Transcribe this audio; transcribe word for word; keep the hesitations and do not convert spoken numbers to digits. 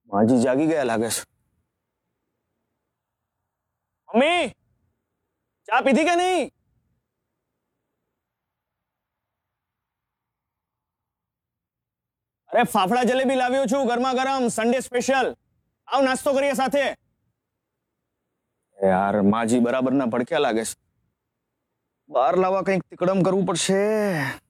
માજી જાગી ગયા લાગે છે. મમ્મી ચા પીધી કે નહીં? અરે ફાફડા જલેબી લાવ્યો છું ગરમા ગરમ સન્ડે સ્પેશિયલ. આવ નાસ્તો કરીએ સાથે. યાર માજી બરાબર ના ભડક્યા લાગે છે. બહાર લાવવા કંઈક તિકડમ કરવું પડશે.